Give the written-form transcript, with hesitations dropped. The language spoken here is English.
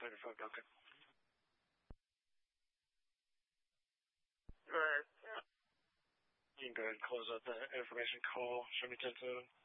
on your phone, Duncan. All right. You can go ahead and close out the information call. Show me 10-7.